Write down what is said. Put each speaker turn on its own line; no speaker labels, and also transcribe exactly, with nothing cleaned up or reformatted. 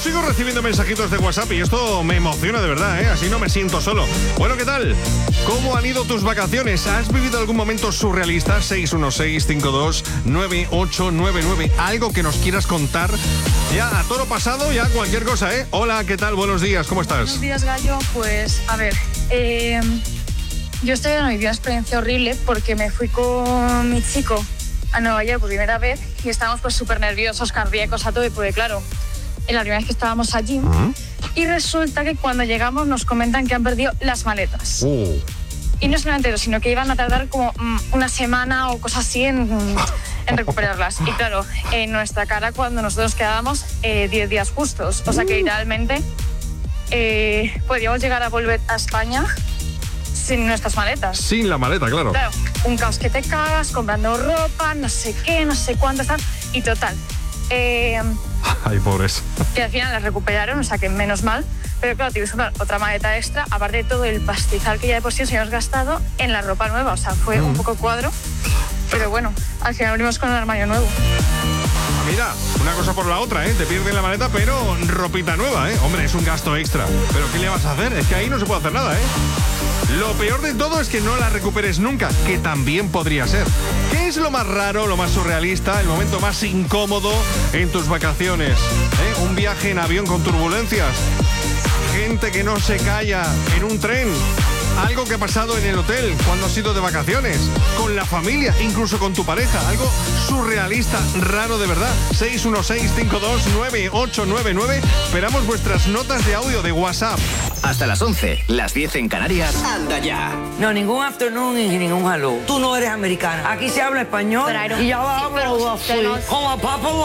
sigo recibiendo mensajitos de WhatsApp y esto me emociona de verdad, ¿eh? Así no me siento solo. Bueno, ¿qué tal? ¿Cómo han ido tus vacaciones? ¿Has vivido algún momento surrealista? seis uno seis, cinco dos, nueve ocho nueve nueve. Algo que nos quieras contar. Ya, a toro pasado, ya cualquier cosa, ¿eh? Hola, ¿qué tal? Buenos días, ¿cómo estás?
Buenos días, Gallo. Pues, a ver, eh, yo estoy en una experiencia horrible porque me fui con mi chico a Nueva York por primera vez y estábamos pues súper nerviosos, cardíacos a todo, porque claro, es la primera vez que estábamos allí. Uh-huh. Y resulta que cuando llegamos nos comentan que han perdido las maletas.
Uh.
Y no solamente eso, sino que iban a tardar como mm, una semana o cosas así en, en recuperarlas. Y claro, en nuestra cara cuando nosotros quedábamos eh, diez días justos. O sea que literalmente eh, podíamos llegar a volver a España sin nuestras maletas.
Sin la maleta, claro.
Claro, un caos que te cagas, comprando ropa, no sé qué, no sé cuánto están. Y total. Eh,
Ay, pobres.
Que al final las recuperaron, o sea que menos mal. Pero claro, tuvimos que comprar otra maleta extra, aparte de todo el pastizal que ya de por sí nos habíamos gastado en la ropa nueva. O sea, fue mm. un poco cuadro. Pero bueno, al final venimos con un armario nuevo.
Mira, una cosa por la otra, ¿eh? Te pierden la maleta, pero ropita nueva, ¿eh? Hombre, es un gasto extra. ¿Pero qué le vas a hacer? Es que ahí no se puede hacer nada, ¿eh? Lo peor de todo es que no la recuperes nunca, que también podría ser. ¿Qué es lo más raro, lo más surrealista, el momento más incómodo en tus vacaciones? ¿Eh? ¿Un viaje en avión con turbulencias? ¿Gente que no se calla en un tren? Algo que ha pasado en el hotel cuando has ido de vacaciones, con la familia, incluso con tu pareja, algo surrealista, raro de verdad. seis uno seis, cinco dos, nueve ocho nueve nueve. Esperamos vuestras notas de audio de WhatsApp.
Hasta las once, las diez en Canarias. ¡Anda ya!
No, ningún afternoon y ningún hello. Tú no eres americana. Aquí se habla español y ya vamos.
Sí,
Como papá.